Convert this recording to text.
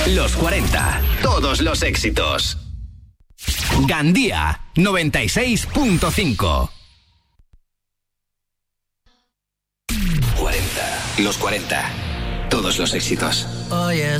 Los 40. Todos los éxitos. Gandía 96.5. 40. Los 40. Todos los éxitos. Oh, yeah.